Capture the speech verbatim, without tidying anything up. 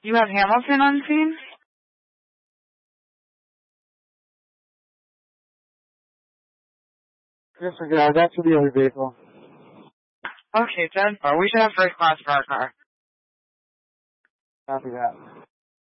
You have Hamilton on scene? Disregard, that's for the other vehicle. Okay, ten four. We should have first class for our car. Copy that.